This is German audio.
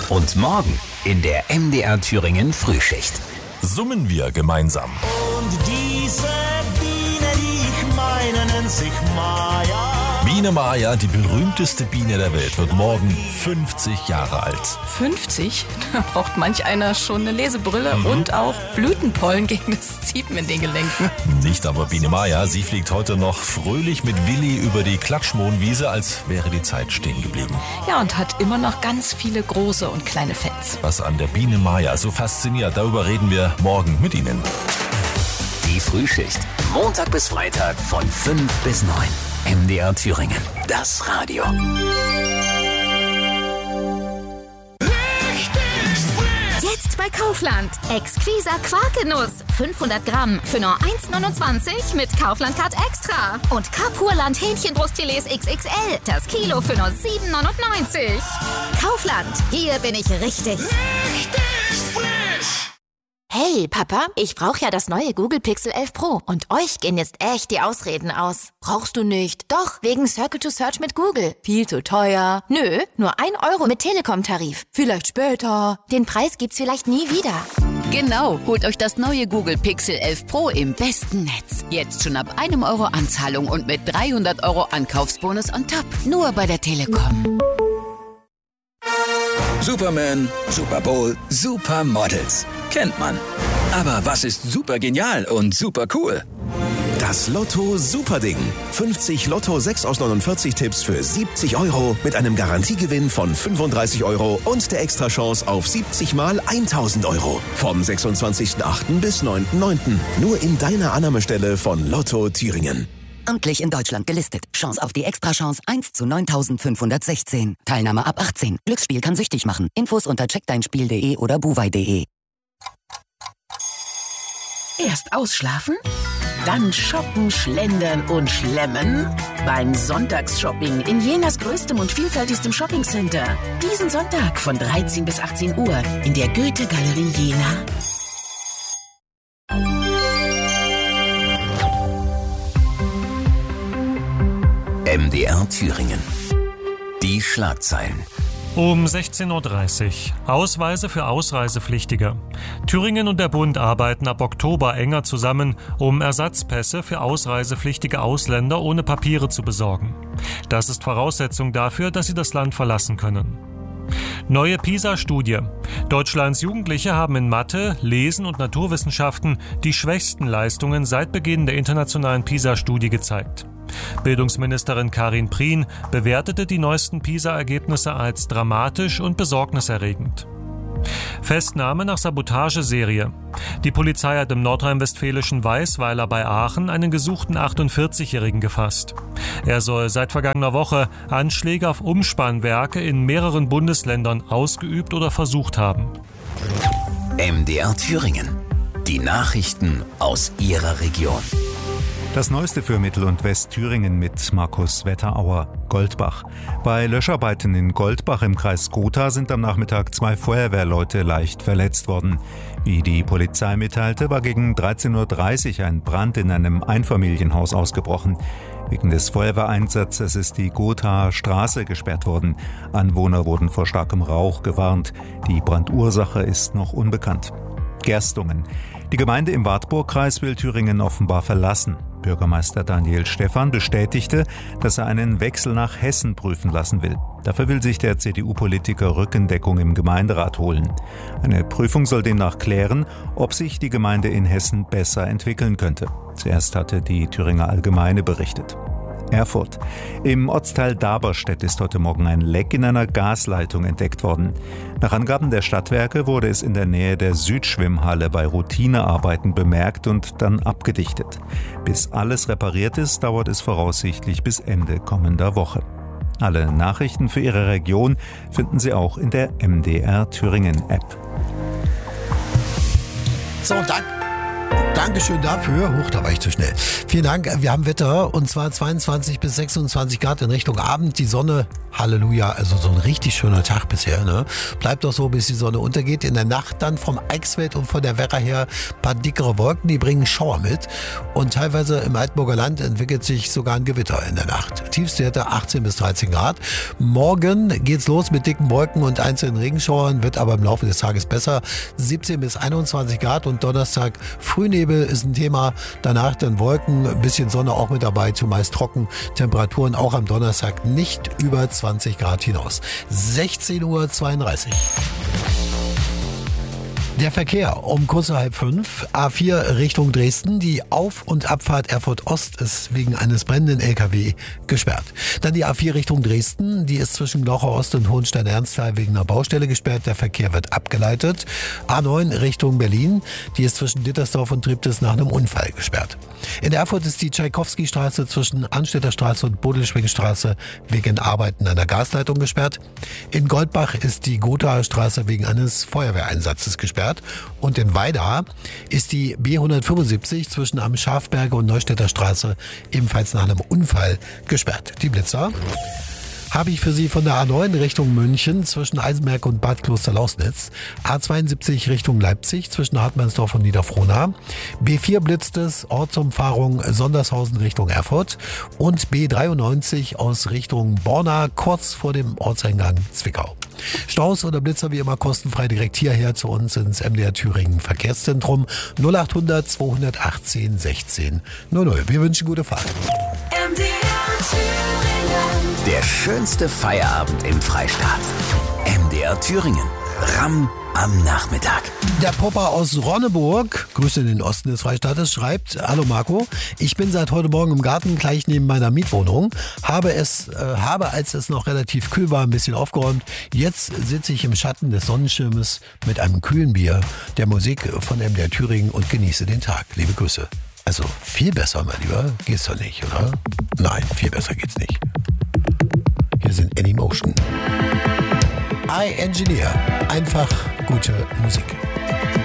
Und morgen in der MDR Thüringen Frühschicht. Summen wir gemeinsam. Und diese Biene, die ich meine, nennt sich Maya. Biene Maya, die berühmteste Biene der Welt, wird morgen 50 Jahre alt. 50? Da braucht manch einer schon eine Lesebrille und auch Blütenpollen gegen das Ziepen in den Gelenken. Nicht aber Biene Maya, sie fliegt heute noch fröhlich mit Willi über die Klatschmohnwiese, als wäre die Zeit stehen geblieben. Ja, und hat immer noch ganz viele große und kleine Fans. Was an der Biene Maya so fasziniert, darüber reden wir morgen mit Ihnen. Die Frühschicht. Montag bis Freitag von 5 bis 9. MDR Thüringen. Das Radio. Jetzt bei Kaufland. Exquisa Quarkenuss. 500 Gramm für nur 1,29 mit Kaufland-Card Extra. Und Kapurland Hähnchenbrustfilets XXL. Das Kilo für nur 7,99. Kaufland. Hier bin ich richtig. Hey, Papa, ich brauche ja das neue Google Pixel 11 Pro. Und euch gehen jetzt echt die Ausreden aus. Brauchst du nicht. Doch, wegen Circle to Search mit Google. Viel zu teuer. Nö, nur 1 Euro mit Telekom-Tarif. Vielleicht später. Den Preis gibt's vielleicht nie wieder. Genau, holt euch das neue Google Pixel 11 Pro im besten Netz. Jetzt schon ab 1 Euro Anzahlung und mit 300 Euro Ankaufsbonus on top. Nur bei der Telekom. Superman, Super Bowl, Supermodels. Kennt man. Aber was ist super genial und super cool? Das Lotto Superding. 50 Lotto 6 aus 49 Tipps für 70 Euro mit einem Garantiegewinn von 35 Euro und der Extrachance auf 70 mal 1000 Euro. Vom 26.08. bis 9.09. Nur in deiner Annahmestelle von Lotto Thüringen. Amtlich in Deutschland gelistet. Chance auf die Extrachance 1 zu 9516. Teilnahme ab 18. Glücksspiel kann süchtig machen. Infos unter checkdeinspiel.de oder buwei.de. Erst ausschlafen, dann shoppen, schlendern und schlemmen. Beim Sonntagsshopping in Jenas größtem und vielfältigstem Shoppingcenter. Diesen Sonntag von 13 bis 18 Uhr in der Goethe-Galerie Jena. MDR Thüringen. Die Schlagzeilen. Um 16.30 Uhr. Ausweise für Ausreisepflichtige. Thüringen und der Bund arbeiten ab Oktober enger zusammen, um Ersatzpässe für ausreisepflichtige Ausländer ohne Papiere zu besorgen. Das ist Voraussetzung dafür, dass sie das Land verlassen können. Neue PISA-Studie. Deutschlands Jugendliche haben in Mathe, Lesen und Naturwissenschaften die schwächsten Leistungen seit Beginn der internationalen PISA-Studie gezeigt. Bildungsministerin Karin Prien bewertete die neuesten PISA-Ergebnisse als dramatisch und besorgniserregend. Festnahme nach Sabotageserie. Die Polizei hat im nordrhein-westfälischen Weisweiler bei Aachen einen gesuchten 48-Jährigen gefasst. Er soll seit vergangener Woche Anschläge auf Umspannwerke in mehreren Bundesländern ausgeübt oder versucht haben. MDR Thüringen. Die Nachrichten aus Ihrer Region. Das Neueste für Mittel- und Westthüringen mit Markus Wetterauer. Goldbach. Bei Löscharbeiten in Goldbach im Kreis Gotha sind am Nachmittag 2 Feuerwehrleute leicht verletzt worden. Wie die Polizei mitteilte, war gegen 13.30 Uhr ein Brand in einem Einfamilienhaus ausgebrochen. Wegen des Feuerwehreinsatzes ist die Gothaer Straße gesperrt worden. Anwohner wurden vor starkem Rauch gewarnt. Die Brandursache ist noch unbekannt. Gerstungen. Die Gemeinde im Wartburgkreis will Thüringen offenbar verlassen. Bürgermeister Daniel Stephan bestätigte, dass er einen Wechsel nach Hessen prüfen lassen will. Dafür will sich der CDU-Politiker Rückendeckung im Gemeinderat holen. Eine Prüfung soll demnach klären, ob sich die Gemeinde in Hessen besser entwickeln könnte. Zuerst hatte die Thüringer Allgemeine berichtet. Erfurt. Im Ortsteil Daberstedt ist heute Morgen ein Leck in einer Gasleitung entdeckt worden. Nach Angaben der Stadtwerke wurde es in der Nähe der Südschwimmhalle bei Routinearbeiten bemerkt und dann abgedichtet. Bis alles repariert ist, dauert es voraussichtlich bis Ende kommender Woche. Alle Nachrichten für Ihre Region finden Sie auch in der MDR Thüringen App. So, und dann Dankeschön dafür. Huch, da war ich zu schnell. Vielen Dank. Wir haben Wetter und zwar 22 bis 26 Grad in Richtung Abend. Die Sonne, Halleluja, also so ein richtig schöner Tag bisher. Ne? Bleibt doch so, bis die Sonne untergeht. In der Nacht dann vom Eichsfeld und von der Werra her ein paar dickere Wolken, die bringen Schauer mit. Und teilweise im Altenburger Land entwickelt sich sogar ein Gewitter in der Nacht. Tiefstwerte 18 bis 13 Grad. Morgen geht's los mit dicken Wolken und einzelnen Regenschauern, wird aber im Laufe des Tages besser. 17 bis 21 Grad und Donnerstag Frühnebel ist ein Thema. Danach dann Wolken, ein bisschen Sonne auch mit dabei, zumeist trocken. Temperaturen auch am Donnerstag nicht über 20 Grad hinaus. 16:32 Uhr. Der Verkehr um kurz nach 4:30. A4 Richtung Dresden. Die Auf- und Abfahrt Erfurt Ost ist wegen eines brennenden LKW gesperrt. Dann die A4 Richtung Dresden. Die ist zwischen Glauchau Ost und Hohenstein-Ernsthal wegen einer Baustelle gesperrt. Der Verkehr wird abgeleitet. A9 Richtung Berlin. Die ist zwischen Dittersdorf und Triptis nach einem Unfall gesperrt. In Erfurt ist die Tschaikowski-Straße zwischen Anstädter Straße und Bodelschwingstraße wegen Arbeiten an der Gasleitung gesperrt. In Goldbach ist die Gothaer Straße wegen eines Feuerwehreinsatzes gesperrt. Und in Weida ist die B175 zwischen am Schafberge und Neustädter Straße ebenfalls nach einem Unfall gesperrt. Die Blitzer habe ich für Sie von der A9 Richtung München zwischen Eisenberg und Bad Kloster-Lausnitz. A72 Richtung Leipzig zwischen Hartmannsdorf und Niederfrohna. B4 blitzt es, Ortsumfahrung Sondershausen Richtung Erfurt. Und B93 aus Richtung Borna kurz vor dem Ortseingang Zwickau. Staus oder Blitzer wie immer kostenfrei direkt hierher zu uns ins MDR Thüringen Verkehrszentrum 0800 218 16 00. Wir wünschen gute Fahrt. MDR Thüringen. Der schönste Feierabend im Freistaat. MDR Thüringen. Ramm am Nachmittag. Der Popper aus Ronneburg, Grüße in den Osten des Freistaates, schreibt: Hallo Marco, ich bin seit heute Morgen im Garten gleich neben meiner Mietwohnung, habe als es noch relativ kühl war, ein bisschen aufgeräumt. Jetzt sitze ich im Schatten des Sonnenschirmes mit einem kühlen Bier, der Musik von MDR Thüringen und genieße den Tag. Liebe Grüße. Also viel besser, mein Lieber, geht's doch nicht, oder? Nein, viel besser geht's nicht. Hier sind Anymotion. I Engineer. Einfach gute Musik.